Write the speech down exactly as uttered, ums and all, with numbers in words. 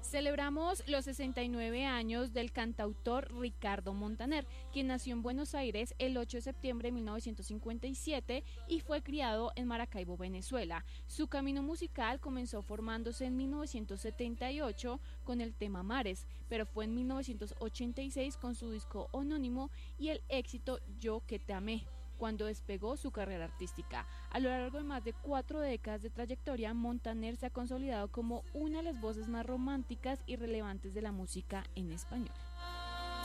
Celebramos los sesenta y nueve años del cantautor Ricardo Montaner, quien nació en Buenos Aires el ocho de septiembre de mil novecientos cincuenta y siete y fue criado en Maracaibo, Venezuela. Su camino musical comenzó formándose en mil novecientos setenta y ocho con el tema Mares, pero fue en mil novecientos ochenta y seis con su disco homónimo y el éxito Yo que te amé, cuando despegó su carrera artística. A lo largo de más de cuatro décadas de trayectoria, Montaner se ha consolidado como una de las voces más románticas y relevantes de la música en español.